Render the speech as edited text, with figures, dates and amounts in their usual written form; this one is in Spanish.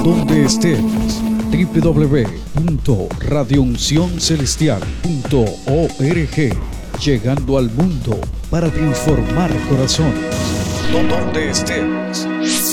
donde estés. www.radiouncioncelestial.org, llegando al mundo para transformar corazones. Donde estés.